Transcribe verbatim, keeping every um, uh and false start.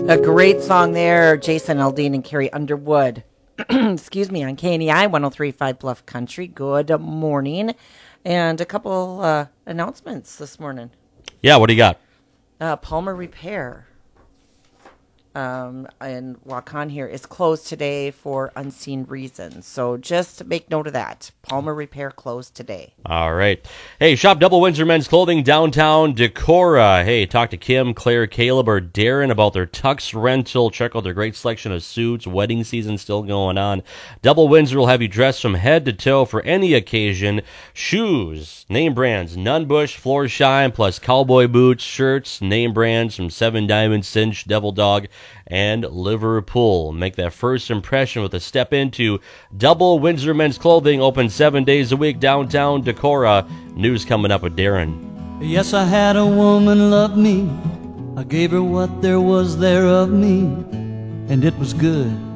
A great song there, Jason Aldean and Carrie Underwood. Excuse me, on K N E I one oh three point five Bluff Country. Good morning. And a couple uh, announcements this morning. Yeah, what do you got? Uh, Palmer Repair um, in Waukon here is closed today for unseen reasons. So just make note of that. Palmer Repair closed today. All right. Hey, shop Double Windsor Men's Clothing, downtown Decorah. Hey, talk to Kim, Claire, Caleb, or Darren about their tux rental. Check out their great selection of suits. Wedding season still going on. Double Windsor will have you dressed from head to toe for any occasion. Shoes, name brands, Nunbush, Floor Shine, plus cowboy boots, shirts, name brands from Seven Diamond, Cinch, Devil Dog, and Liverpool. Make that first impression with a step into Double Windsor Men's Clothing, open seven days a week, downtown Decorah. News coming up with Darren. Yes, I had a woman love me. I gave her what there was there of me, and it was good.